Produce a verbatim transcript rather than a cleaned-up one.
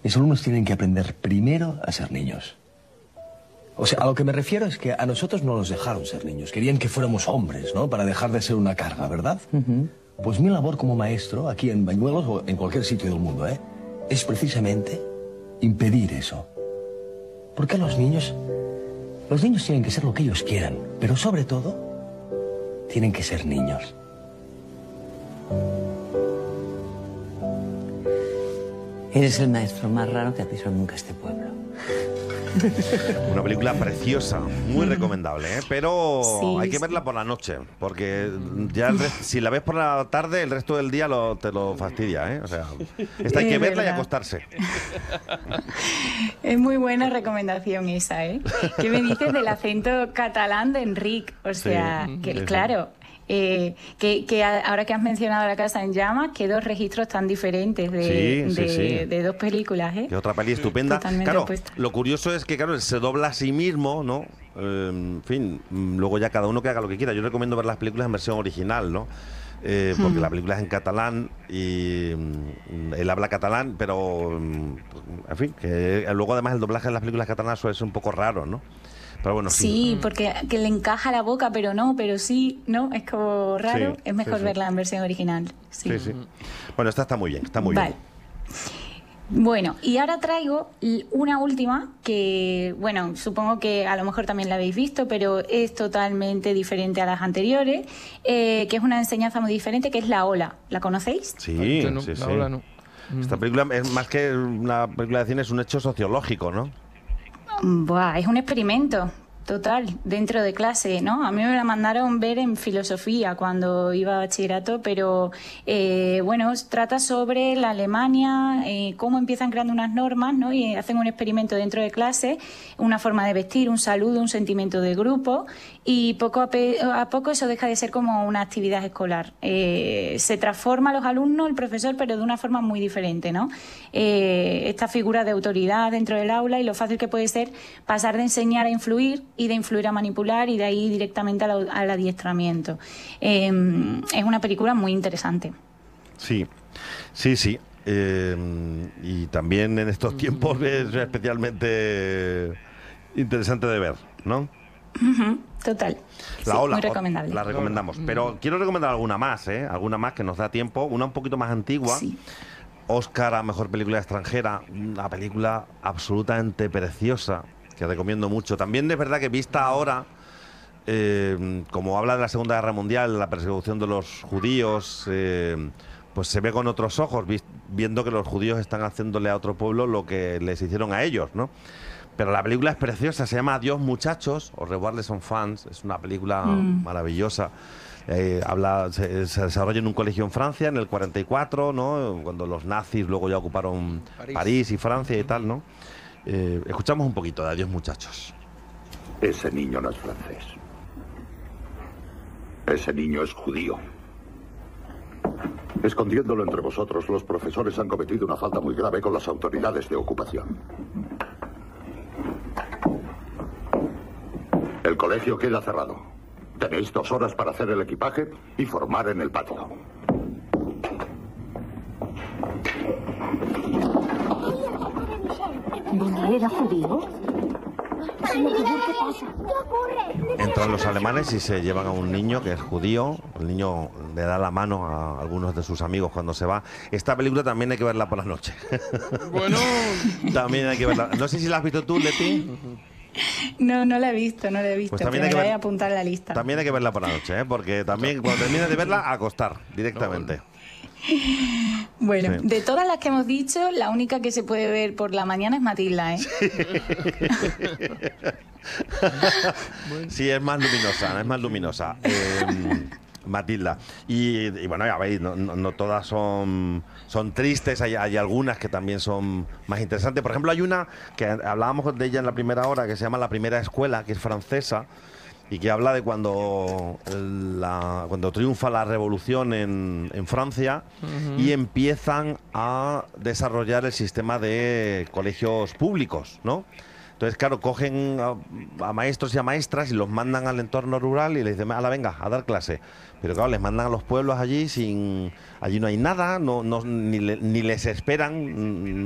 Mis alumnos tienen que aprender primero a ser niños. O sea, a lo que me refiero es que a nosotros no nos dejaron ser niños. Querían que fuéramos hombres, ¿no? Para dejar de ser una carga, ¿verdad? Uh-huh. Pues mi labor como maestro, aquí en Bañuelos o en cualquier sitio del mundo, ¿eh? Es precisamente impedir eso. Porque los niños... Los niños tienen que ser lo que ellos quieran, pero sobre todo, tienen que ser niños. Eres el maestro más raro que ha pisado nunca este pueblo. Una película preciosa, muy recomendable, ¿eh? Pero sí, hay que sí. verla por la noche, porque ya el rest- si la ves por la tarde, el resto del día lo, te lo fastidia, ¿eh? O sea, esta hay que Es verla y verdad. acostarse. Es muy buena recomendación esa, ¿eh? ¿Qué me dices del acento catalán de Enric? O sea, Sí, que sí, sí. claro, eh, que, que a- ahora que has mencionado La Casa en Llamas, qué dos registros tan diferentes de, Sí, sí, de, sí. de dos películas, ¿eh? Que otra peli estupenda. Totalmente Claro, opuesta. lo curioso es que, claro, él se dobla a sí mismo, ¿no? Eh, en fin, mm, luego ya cada uno que haga lo que quiera. Yo recomiendo ver las películas en versión original, ¿no? Eh, porque Hmm. la película es en catalán y mm, él habla catalán, pero, mm, en fin, que luego además el doblaje de las películas catalanas suele ser un poco raro, ¿no? Pero bueno, sí. Sí, porque que le encaja la boca, pero no, pero sí, ¿no? Es como raro. Sí, es mejor sí, sí. verla en versión original. Sí. Sí, sí. Bueno, esta está muy bien, está muy Vale. bien. Bueno, y ahora traigo l- una última que, bueno, supongo que a lo mejor también la habéis visto, pero es totalmente diferente a las anteriores, eh, que es una enseñanza muy diferente, que es La Ola. ¿La conocéis? Sí, Yo no, sí, la sí. ola no. Esta película es más que una película de cine, es un hecho sociológico, ¿no? Buah, es un experimento total dentro de clase, ¿no? A mí me la mandaron ver en filosofía cuando iba a bachillerato, pero eh, bueno, trata sobre la Alemania, eh, cómo empiezan creando unas normas, ¿no? Y hacen un experimento dentro de clase, una forma de vestir, un saludo, un sentimiento de grupo, y poco a, pe- a poco eso deja de ser como una actividad escolar. Eh, se transforma a los alumnos, el profesor, pero de una forma muy diferente, ¿no? Eh, esta figura de autoridad dentro del aula y lo fácil que puede ser pasar de enseñar a influir y de influir a manipular y de ahí directamente al, al adiestramiento. Eh, es una película muy interesante. Sí, sí, sí. Eh, y también en estos tiempos es especialmente interesante de ver, ¿no? Ujú, total. La Sí, Ola, muy recomendable. la recomendamos. Pero quiero recomendar alguna más, ¿eh? Alguna más que nos da tiempo. Una un poquito más antigua. Sí. Oscar a Mejor Película Extranjera. Una película absolutamente preciosa que recomiendo mucho. También es verdad que vista ahora, eh, como habla de la Segunda Guerra Mundial, la persecución de los judíos, eh, pues se ve con otros ojos, vis- viendo que los judíos están haciéndole a otro pueblo lo que les hicieron a ellos, ¿no? Pero la película es preciosa, se llama Adiós muchachos, o Revoir les enfants, es una película Mm. maravillosa. Eh, habla, se, se desarrolla en un colegio en Francia, en el cuarenta y cuatro, ¿no? Cuando los nazis luego ya ocuparon París. París y Francia y tal, ¿no? Eh, escuchamos un poquito de Adiós muchachos. Ese niño no es francés. Ese niño es judío. Escondiéndolo entre vosotros, los profesores han cometido una falta muy grave con las autoridades de ocupación. El colegio queda cerrado. Tenéis dos horas para hacer el equipaje y formar en el patio. ¿Dónde era judío? ¿Qué pasa? Entran los alemanes y se llevan a un niño que es judío. El niño le da la mano a algunos de sus amigos cuando se va. Esta película también hay que verla por la noche. Bueno, También hay que verla. No sé si la has visto tú, Leti. No, no la he visto, no la he visto. Pues también pero hay que me la voy ver- a apuntar a la lista. También hay que verla por la noche, ¿eh? Porque también cuando termines de verla, a acostar directamente. Bueno, Sí. de todas las que hemos dicho, la única que se puede ver por la mañana es Matilda, ¿eh? Sí, es más luminosa, es más luminosa. Eh, Matilda. Y, y bueno, ya veis, no, no- no todas son, son tristes, hay, hay algunas que también son más interesantes. Por ejemplo, hay una que hablábamos de ella en la primera hora, que se llama La Primera Escuela, que es francesa, y que habla de cuando, la, cuando triunfa la revolución en, en Francia y empiezan a desarrollar el sistema de colegios públicos, ¿no? Entonces, claro, cogen a, a maestros y a maestras y los mandan al entorno rural y les dicen, ala, venga, a dar clase. Pero claro, les mandan a los pueblos allí sin... Allí no hay nada, no, no, ni, le- ni les esperan,